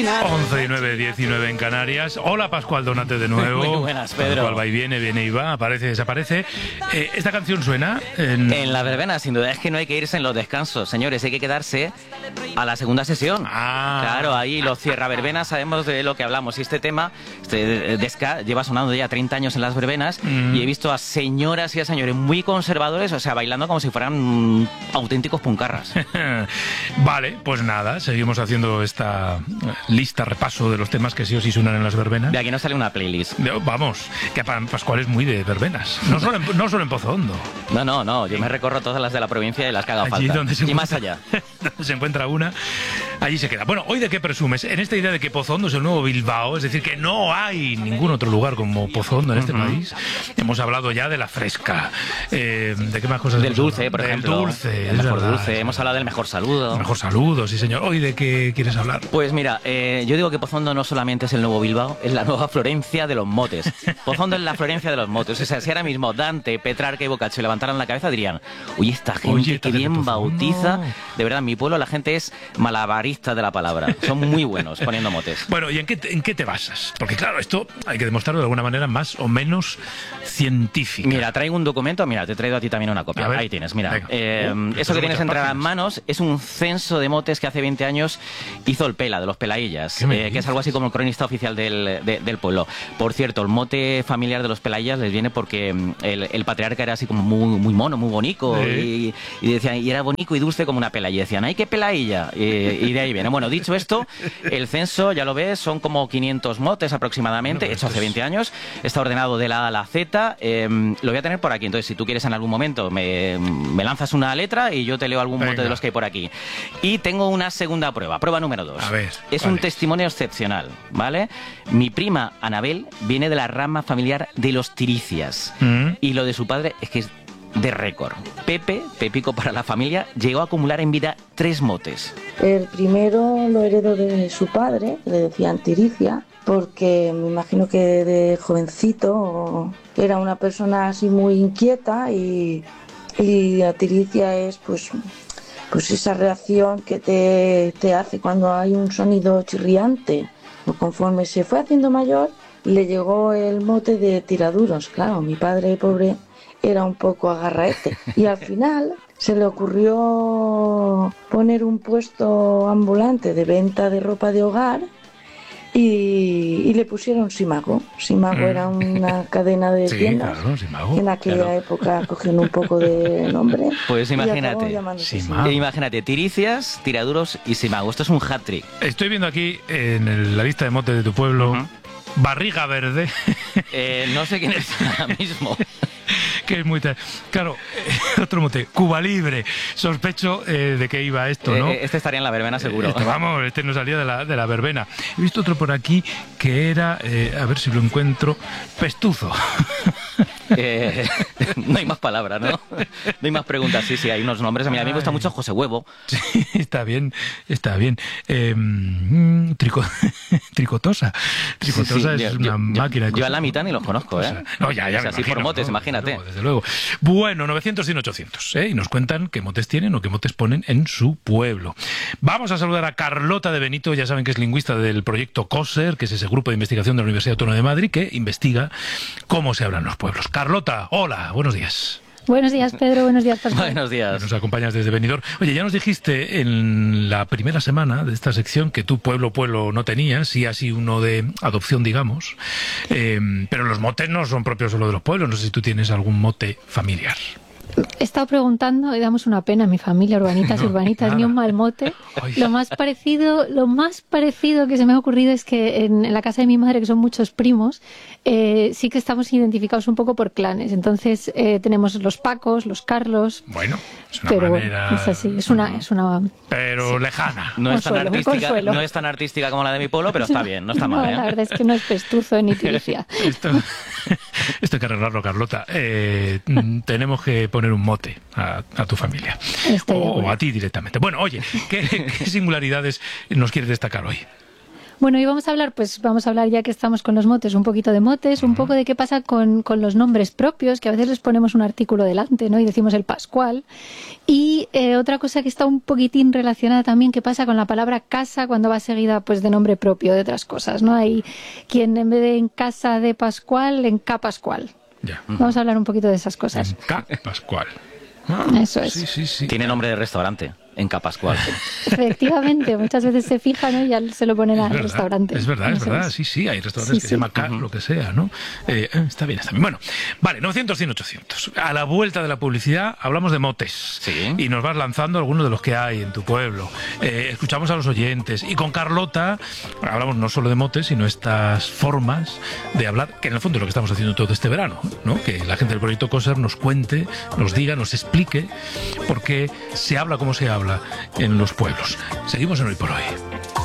11:09, 19 en Canarias. Hola, Pascual Donate de nuevo. Muy buenas, Pedro. Pascual va y viene y va, aparece y desaparece. ¿Esta canción suena en la verbena? Sin duda, es que no hay que irse en los descansos, señores, hay que quedarse a la segunda sesión. Claro, ahí los cierra verbenas, sabemos de lo que hablamos. Y este tema, Desca, lleva sonando ya 30 años en las verbenas y he visto a señoras y a señores muy conservadores, o sea, bailando como si fueran auténticos puncarras. Vale, pues nada, seguimos haciendo esta lista, repaso de los temas que sí o sí suenan en las verbenas. De aquí nos sale una playlist. Vamos, que Pascual es muy de verbenas, no solo en Pozo Hondo. No, yo me recorro todas las de la provincia y las que haga falta. Y más allá. Donde se encuentra una, allí se queda. Bueno, ¿hoy de qué presumes? En esta idea de que Pozo Hondo es el nuevo Bilbao, es decir, que no hay ningún otro lugar como Pozo Hondo en este país. Hemos hablado ya de la fresca. ¿De qué más cosas? Del dulce, por ejemplo. Del dulce, el mejor dulce. Hemos hablado del mejor saludo. El mejor saludo, sí señor. ¿Hoy de qué quieres hablar? Pues mira, yo digo que Pozo Hondo no solamente es el nuevo Bilbao, es la nueva Florencia de los motes. Pozo Hondo es la Florencia de los motes. O sea, si ahora mismo Dante, Petrarca y Boccaccio levantaran la cabeza dirían, oye, esta gente que bien bautiza. De verdad, en mi pueblo la gente es malabarista de la palabra. Son muy buenos poniendo motes. Bueno, ¿y en qué te basas? Porque claro, esto hay que demostrarlo de alguna manera más o menos científica. Mira, traigo un documento, mira, te he traído a ti también una copia. Ahí tienes, mira. Eso que tienes entre las manos es un censo de motes que hace 20 años hizo el Pela, de los Pelaillas, que es algo así como el cronista oficial del pueblo. Por cierto, el mote familiar de los Pelaillas les viene porque el patriarca era así como muy mono, muy bonico, y decían, y era bonito y dulce como una pela, y decían, ¡ay, qué pelailla! Y de ahí viene. Bueno, dicho esto, el censo, ya lo ves, son como 500 motes aproximadamente, hecho hace 20 años, está ordenado de la A a la Z, lo voy a tener por aquí, entonces si tú quieres en algún momento me lanzas una letra y yo te leo algún mote de los que hay por aquí. Y tengo una segunda prueba número 2. A ver, es un testimonio excepcional, ¿vale? Mi prima Anabel viene de la rama familiar de los Tiricias, y lo de su padre es que es de récord. Pepico para la familia, llegó a acumular en vida 3 motes. El primero lo heredó de su padre, le decían Tiricia, porque me imagino que de jovencito era una persona así muy inquieta y la tiricia es pues esa reacción que te hace cuando hay un sonido chirriante. Conforme se fue haciendo mayor, le llegó el mote de tiraduros. Claro, mi padre pobre era un poco agarraete y al final se le ocurrió poner un puesto ambulante de venta de ropa de hogar y le pusieron Simago. Simago era una cadena de tiendas que en aquella época cogieron un poco de nombre. Pues imagínate, Tiricias, Tiraduros y Simago. Esto es un hat-trick. Estoy viendo aquí en la lista de motes de tu pueblo, Barriga Verde. No sé quién es ahora mismo. Que es muy... Claro, otro mote, Cuba Libre. Sospecho de que iba esto, ¿no? Este estaría en la verbena seguro. Este no salía de la verbena. He visto otro por aquí que era, a ver si lo encuentro, Pestuzo. No hay más palabras, ¿no? No hay más preguntas. Sí, hay unos nombres. A mí me gusta mucho José Huevo. Sí, está bien. Tricotosa. Tricotosa es una máquina. Yo a la mitad ni los conozco, ¿eh? No, ya. Así por motes, imagínate. Desde luego. Bueno, 900 y 800, ¿eh? Y nos cuentan qué motes tienen o qué motes ponen en su pueblo. Vamos a saludar a Carlota de Benito, ya saben que es lingüista del proyecto COSER, que es ese grupo de investigación de la Universidad Autónoma de Madrid que investiga cómo se hablan los pueblos. Carlota, hola, buenos días. Buenos días, Pedro. Buenos días, Pascual. Buenos días. Nos acompañas desde Benidorm. Oye, ya nos dijiste en la primera semana de esta sección que tú pueblo no tenías, y así uno de adopción, digamos. Pero los motes no son propios solo de los pueblos. No sé si tú tienes algún mote familiar. He estado preguntando y damos una pena a mi familia, urbanitas, ni un mal mote. Lo más parecido que se me ha ocurrido es que en la casa de mi madre, que son muchos primos, sí que estamos identificados un poco por clanes. Entonces tenemos los Pacos, los Carlos. Bueno, es una pero manera... Bueno, es así, es una pero sí, lejana. No es tan artística como la de mi pueblo, pero está bien, no está mal. La verdad es que no es Pestuzo ni Tiricia. Esto hay que arreglarlo, Carlota. Tenemos que poner un mote a tu familia. O a ti directamente. Bueno, oye, ¿qué singularidades nos quieres destacar hoy? Bueno, y vamos a hablar ya que estamos con los motes, un poquito de motes, un poco de qué pasa con los nombres propios, que a veces les ponemos un artículo delante, ¿no? Y decimos el Pascual. Y otra cosa que está un poquitín relacionada también, qué pasa con la palabra casa cuando va seguida pues de nombre propio, de otras cosas, ¿no? Hay quien en vez de en casa de Pascual, en Ca Pascual. Ya. Vamos a hablar un poquito de esas cosas. En Ca Pascual. Eso es. Sí. Tiene nombre de restaurante, en Ca Pascual. Efectivamente, muchas veces se fijan, ¿no? Y ya se lo ponen al restaurante. Es verdad, sí, hay restaurantes que se llama Ca, lo que sea, ¿no? Está bien. Bueno, vale, 900, 100, 800. A la vuelta de la publicidad hablamos de motes. Sí. Y nos vas lanzando algunos de los que hay en tu pueblo. Escuchamos a los oyentes. Y con Carlota hablamos no solo de motes, sino estas formas de hablar, que en el fondo es lo que estamos haciendo todo este verano, ¿no? Que la gente del proyecto Coser nos cuente, nos diga, nos explique por qué se habla como se habla en los pueblos. Seguimos en Hoy por Hoy.